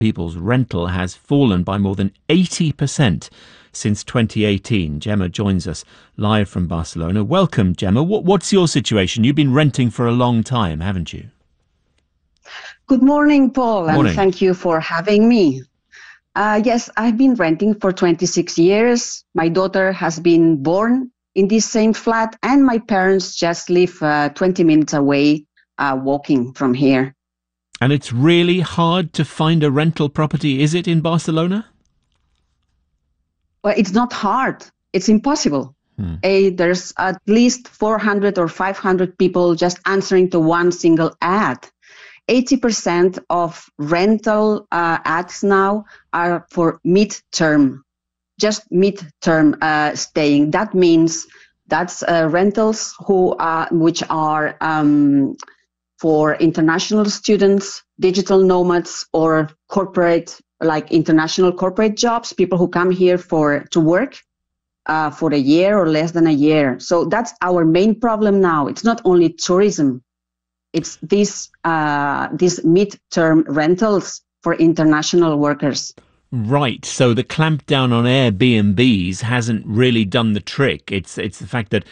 people's rental has fallen by more than 80% since 2018. Gemma joins us live from Barcelona. Welcome, Gemma. What's your situation? You've been renting for a long time, haven't you? Good morning, Paul, and Morning. thank you for having me. Yes, I've been renting for 26 years. My daughter has been born in this same flat, and my parents just live 20 minutes away, walking from here. And it's really hard to find a rental property, is it, in Barcelona? Well, it's not hard. It's impossible. There's at least 400 or 500 people just answering to one single ad. 80% of rental ads now are for mid-term, just mid-term staying. That means that's rentals which are for international students, digital nomads, or corporate, like international corporate jobs, people who come here to work for a year or less than a year. So that's our main problem now. It's not only tourism. It's these mid-term rentals for international workers. Right. So the clampdown on Airbnbs hasn't really done the trick. It's the fact that